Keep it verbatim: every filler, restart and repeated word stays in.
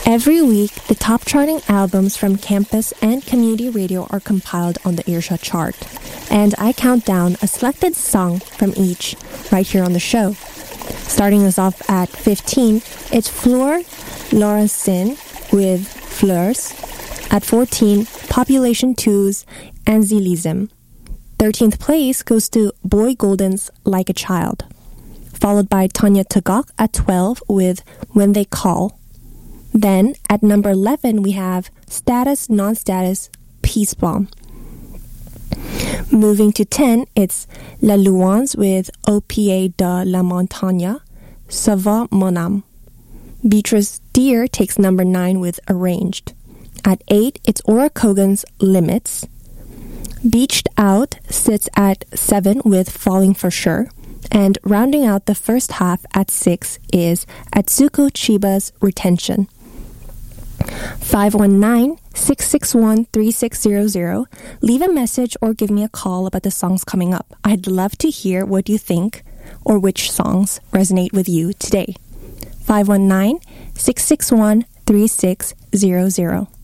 Every week, the top charting albums from campus and community radio are compiled on the Earshot chart. And I count down a selected song from each right here on the show. Starting us off at fifteen, it's Fleur Laura Sin with Fleurs. At fourteen, Population two's Anzilism. thirteenth place goes to Boy Golden's Like a Child. Followed by Tanya Tagaq at twelve with When They Call. Then, at number eleven, we have Status Non-Status Peace Bomb. Moving to ten, it's La Louange with O P A de la Montagne, Ça va mon âme. Beatrice Deer takes number nine with Arranged. At eight, it's Ora Kogan's Limits. Beached Out sits at seven with Falling for Sure. And rounding out the first half at six is Atsuko Chiba's Retention. five one nine, six six one, three six zero zero. Leave a message or give me a call about the songs coming up. I'd love to hear what you think or which songs resonate with you today. five one nine, six six one, three six zero zero.